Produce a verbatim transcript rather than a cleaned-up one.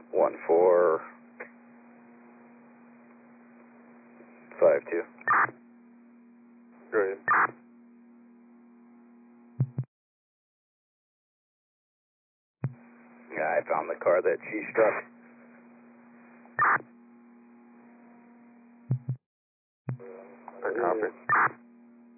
one four five two. Go ahead. Yeah, I found the car that she struck. I copy.